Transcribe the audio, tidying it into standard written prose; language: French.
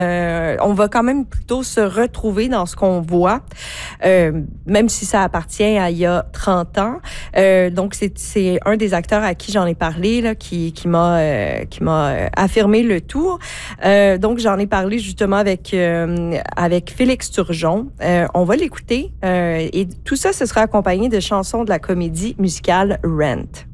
On va quand même plutôt se retrouver dans ce qu'on voit, même si ça appartient à il y a 30 ans. Donc, c'est un des acteurs à qui j'en ai parlé, là, qui m'a affirmé le tout. Donc, j'en ai parlé justement avec Félix Turgeon. On va l'écouter. Et tout ça, ce sera accompagné de chansons de la comédie musicale Rent.